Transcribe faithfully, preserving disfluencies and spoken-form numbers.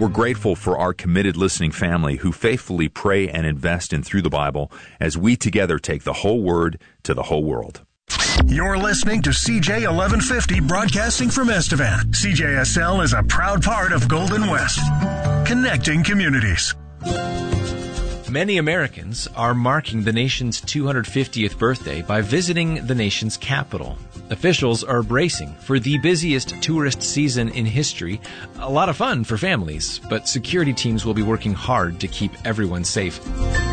We're grateful for our committed listening family who faithfully pray and invest in Through the Bible as we together take the whole Word to the whole world. You're listening to C J eleven fifty, broadcasting from Estevan. C J S L is a proud part of Golden West, connecting communities. Many Americans are marking the nation's two hundred fiftieth birthday by visiting the nation's capital. Officials are bracing for the busiest tourist season in history. A lot of fun for families, but security teams will be working hard to keep everyone safe.